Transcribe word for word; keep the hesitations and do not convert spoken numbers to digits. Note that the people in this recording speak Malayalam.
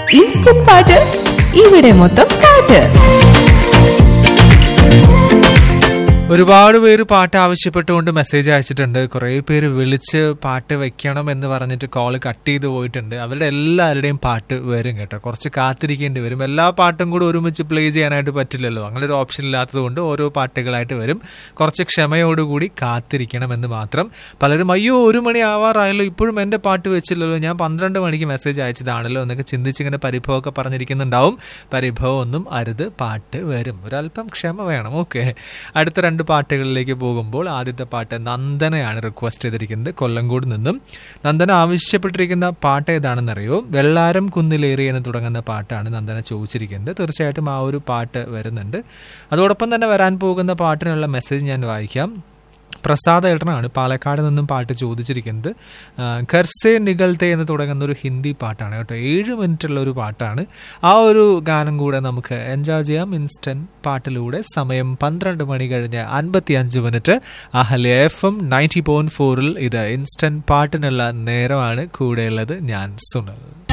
ഇൻസ്റ്റന്റ് പാട്ട് ഇവിടെ മൊത്തം പാട്ട്. ഒരുപാട് പേര് പാട്ട് ആവശ്യപ്പെട്ടുകൊണ്ട് മെസ്സേജ് അയച്ചിട്ടുണ്ട്. കുറേ പേര് വിളിച്ച് പാട്ട് വെക്കണം എന്ന് പറഞ്ഞിട്ട് കോള് കട്ട് ചെയ്ത് പോയിട്ടുണ്ട്. അവരുടെ എല്ലാവരുടെയും പാട്ട് വരും കേട്ടോ. കുറച്ച് കാത്തിരിക്കേണ്ടി വരും. എല്ലാ പാട്ടും കൂടി ഒരുമിച്ച് പ്ലേ ചെയ്യാനായിട്ട് പറ്റില്ലല്ലോ. അങ്ങനെ ഒരു ഓപ്ഷൻ ഇല്ലാത്തത് കൊണ്ട് ഓരോ പാട്ടുകളായിട്ട് വരും. കുറച്ച് ക്ഷമയോടുകൂടി കാത്തിരിക്കണമെന്ന് മാത്രം. പലരും അയ്യോ ഒരു മണി ആവാറായല്ലോ ഇപ്പോഴും എൻ്റെ പാട്ട് വെച്ചില്ലല്ലോ, ഞാൻ പന്ത്രണ്ട് മണിക്ക് മെസ്സേജ് അയച്ചതാണല്ലോ എന്നൊക്കെ ചിന്തിച്ചിങ്ങനെ പരിഭവമൊക്കെ പറഞ്ഞിരിക്കുന്നുണ്ടാവും. പരിഭവം ഒന്നും അരുത്, പാട്ട് വരും. ഒരല്പം ക്ഷമ വേണം. ഓക്കെ, അടുത്ത രണ്ട് പാട്ടുകളിലേക്ക് പോകുമ്പോൾ ആദ്യത്തെ പാട്ട് നന്ദനയാണ് റിക്വസ്റ്റ് ചെയ്തിരിക്കുന്നത് കൊല്ലങ്കോട് നിന്നും. നന്ദന ആവശ്യപ്പെട്ടിരിക്കുന്ന പാട്ട് ഏതാണെന്നറിയോ? വെള്ളാരം കുന്നിലേറി എന്ന് തുടങ്ങുന്ന പാട്ടാണ് നന്ദന ചോദിച്ചിരിക്കുന്നത്. തീർച്ചയായിട്ടും ആ ഒരു പാട്ട് വരുന്നുണ്ട്. അതോടൊപ്പം തന്നെ വരാൻ പോകുന്ന പാട്ടിനുള്ള മെസ്സേജ് ഞാൻ വായിക്കാം. പ്രസാദ് ഏട്ടനാണ് പാലക്കാട് നിന്നും പാട്ട് ചോദിച്ചിരിക്കുന്നത്. ഖർസെ നിഗൽത്തെ എന്ന് തുടങ്ങുന്ന ഒരു ഹിന്ദി പാട്ടാണ് കേട്ടോ. ഏഴ് മിനിറ്റുള്ള ഒരു പാട്ടാണ്. ആ ഒരു ഗാനം കൂടെ നമുക്ക് എൻജോയ് ചെയ്യാം ഇൻസ്റ്റന്റ് പാട്ടിലൂടെ. സമയം പന്ത്രണ്ട് മണി കഴിഞ്ഞ് അൻപത്തി അഞ്ച് minute. Ahalya F M ninety point ഫോറിൽ ഇത് ഇൻസ്റ്റന്റ് പാട്ടിനുള്ള നേരമാണ്. കൂടെയുള്ളത് ഞാൻ സുനൽ.